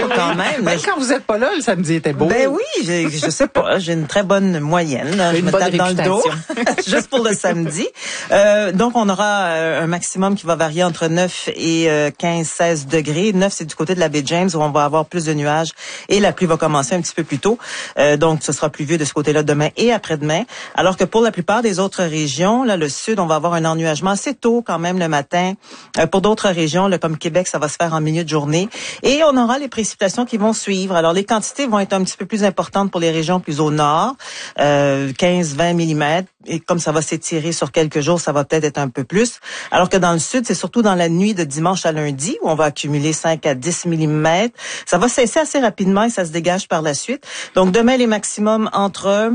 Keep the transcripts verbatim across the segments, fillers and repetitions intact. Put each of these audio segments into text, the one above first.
quand même. Ben, quand vous êtes pas là, le samedi était beau. Ben oui, j'ai, je sais pas, j'ai une très bonne moyenne. Là. Je une me bonne tape dans le dos, juste pour le samedi. Euh, donc, on aura euh, un maximum qui va varier entre neuf et euh, quinze seize degrés. neuf, c'est du côté de la baie James où on va avoir plus de nuages et la pluie va commencer un petit peu plus tôt. Euh, donc, ce sera pluvieux de ce côté-là demain et après-demain. Alors que pour la plupart des autres régions, là, le sud, on va avoir un ennuagement assez tôt quand même le matin. Euh, pour d'autres régions, là, comme Québec, ça va se faire en milieu de journée. Et on aura les précipitations qui vont suivre. Alors, les quantités vont être un petit peu plus importantes pour les régions plus au nord, euh, quinze vingt millimètres. Et comme ça va s'étirer sur quelques jours, ça va peut-être être un peu plus. Alors que dans le sud, c'est surtout dans la nuit de dimanche à lundi où on va accumuler cinq à dix millimètres. Ça va cesser assez rapidement et ça se dégage par la suite. Donc, demain, les maximums entre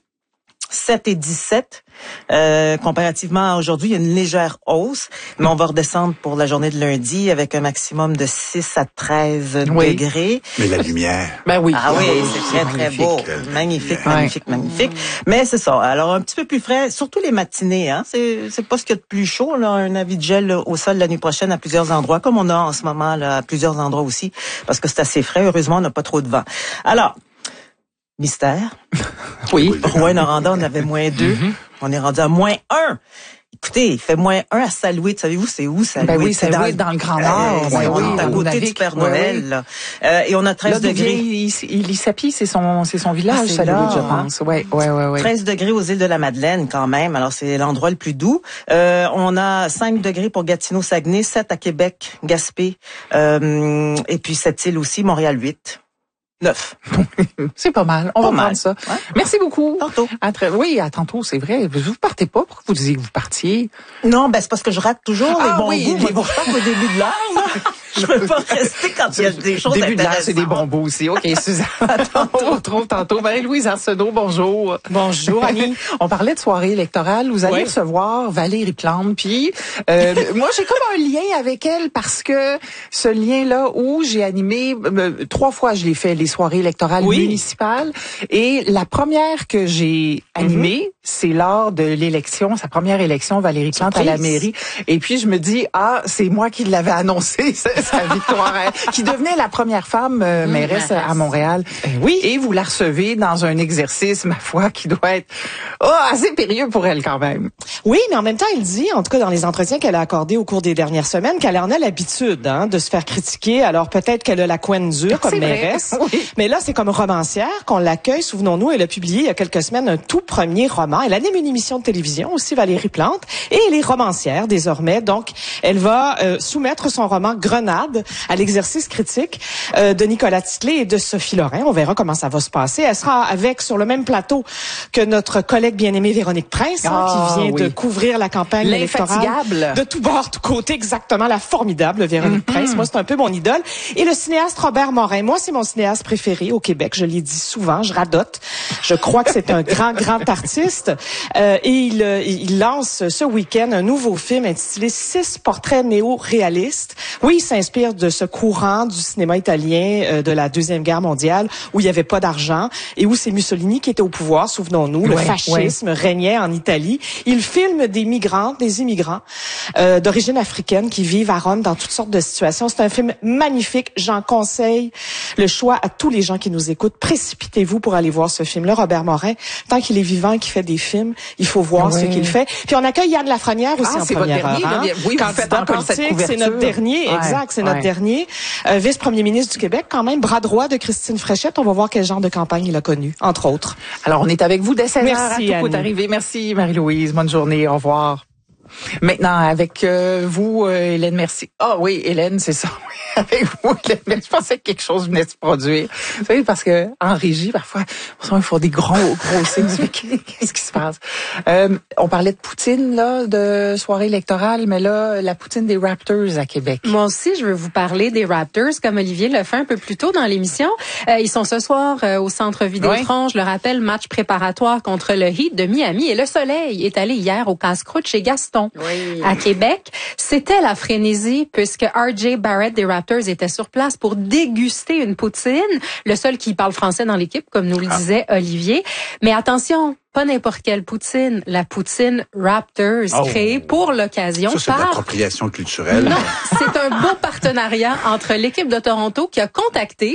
sept et dix-sept. Euh, comparativement à aujourd'hui, il y a une légère hausse, mais on va redescendre pour la journée de lundi avec un maximum de six à treize oui. degrés. Mais la lumière. Ben oui. Ah oui, c'est très, très beau. Magnifique, magnifique, ouais. magnifique. Mais c'est ça. Alors, un petit peu plus frais, surtout les matinées, hein. C'est, c'est pas ce qu'il y a de plus chaud, là. Un avis de gel là, au sol la nuit prochaine à plusieurs endroits, comme on a en ce moment, là, à plusieurs endroits aussi, parce que c'est assez frais. Heureusement, on n'a pas trop de vent. Alors, mystère. Oui. Rouyn-Noranda, on avait moins deux. Mm-hmm. On est rendu à moins un. Écoutez, il fait moins un à Salouet. Savez-vous, c'est où, Salouet? Ben oui, c'est dans, dans le Grand Nord. Euh, ben oui, oui, à côté du Père Noël. Oui. Là. Euh, et on a treize là, degrés. Il, il, il s'appuie, c'est son, c'est son village, ah, c'est Salouet, là, je pense. Ouais, ouais, ouais, ouais. treize degrés aux îles de la Madeleine, quand même. Alors, c'est l'endroit le plus doux. Euh, on a cinq degrés pour Gatineau-Saguenay, sept à Québec, Gaspé. Euh, et puis, cette île aussi, Montréal, huit. Neuf. C'est pas mal. On pas va mal. prendre ça. Ouais. Merci beaucoup. Tantôt. À très, oui, à tantôt, c'est vrai. Vous partez pas. Pourquoi vous disiez que vous partiez? Non, ben c'est parce que je rate toujours ah, les bons oui, goûts. Les bons... Je pense au début de l'heure. Je peux pas rester quand il y a des choses début de l'heure, c'est des bons goûts aussi. OK, Suzanne. On vous retrouve tantôt. Marie-Louise Arsenault, bonjour. Bonjour, Annie. On parlait de soirée électorale. Vous allez oui. recevoir Valérie Plante. Puis, euh, moi, j'ai comme un lien avec elle parce que ce lien-là où j'ai animé, euh, trois fois je l'ai fait, les soirées électorales oui. municipales. Et la première que j'ai animée, mm-hmm. c'est lors de l'élection, sa première élection, Valérie Plante Surprise. à la mairie. Et puis, je me dis, ah, c'est moi qui l'avais annoncé, sa victoire, qui devenait la première femme euh, mairesse mmh, à Montréal. Ben oui. Et vous la recevez dans un exercice, ma foi, qui doit être oh, assez périlleux pour elle quand même. Oui, mais en même temps, elle dit, en tout cas dans les entretiens qu'elle a accordés au cours des dernières semaines, qu'elle en a l'habitude hein, de se faire critiquer. Alors peut-être qu'elle a la couenne dure comme mairesse. Oui. Mais là, c'est comme romancière qu'on l'accueille. Souvenons-nous, elle a publié il y a quelques semaines un tout premier roman. Elle anime une émission de télévision aussi, Valérie Plante. Et elle est romancière désormais. Donc, elle va euh, soumettre son roman Grenade à l'exercice critique euh, de Nicolas Titley et de Sophie Lorrain. On verra comment ça va se passer. Elle sera avec sur le même plateau que notre collègue bien-aimée Véronique Prince, hein, ah, qui vient oui. de couvrir la campagne électorale de tout bord, tout côté, exactement la formidable Véronique mm-hmm. Prince. Moi, c'est un peu mon idole. Et le cinéaste Robert Morin. Moi, c'est mon cinéaste préféré au Québec. Je l'ai dit souvent, je radote. Je crois que c'est un grand, grand artiste. Euh, et il, il lance ce week-end un nouveau film intitulé Six portraits néo-réalistes. Oui, il s'inspire de ce courant du cinéma italien euh, de la Deuxième Guerre mondiale où il n'y avait pas d'argent et où c'est Mussolini qui était au pouvoir, souvenons-nous. Ouais, le fascisme ouais. régnait en Italie. Il filme des migrants, des immigrants euh, d'origine africaine qui vivent à Rome dans toutes sortes de situations. C'est un film magnifique. J'en conseille le choix à tous les gens qui nous écoutent. Précipitez-vous pour aller voir ce film-là. Robert Morin, tant qu'il est vivant et qu'il fait des films, il faut voir ouais. ce qu'il fait. Puis on accueille Yann Lafrenière aussi ah, en c'est première votre dernier, heure. Hein? Oui, vous faites encore cette couverture. C'est notre dernier, ouais. exact, c'est ouais. notre dernier. Euh, vice-premier ministre du Québec, quand même, bras droit de Christine Fréchette. On va voir quel genre de campagne il a connu, entre autres. Alors, on est avec vous dès seize heures. Merci, à tout coup arrivé. Merci, Marie-Louise. Bonne journée. Au revoir. Maintenant, avec euh, vous, euh, Hélène, merci. Ah oui, Hélène, c'est ça. Avec vous, Hélène, je pensais que quelque chose venait de se produire. Vous savez, parce que en régie, parfois, il faut des gros, gros signes. Qu'est-ce qui se passe? Euh, on parlait de Poutine, là, de soirée électorale, mais là, la Poutine des Raptors à Québec. Moi aussi, je veux vous parler des Raptors, comme Olivier le fait un peu plus tôt dans l'émission. Euh, ils sont ce soir euh, au Centre Vidéotron. Oui. Je le rappelle, match préparatoire contre le Heat de Miami. Et le Soleil est allé hier au casse-croûte chez Gaston. Oui. À Québec. C'était la frénésie puisque R J Barrett des Raptors était sur place pour déguster une poutine. Le seul qui parle français dans l'équipe, comme nous le ah. disait Olivier. Mais attention, pas n'importe quelle poutine, la poutine Raptors, oh. créée pour l'occasion. Ça, c'est par... de l'appropriation culturelle. Non, c'est un beau partenariat entre l'équipe de Toronto qui a contacté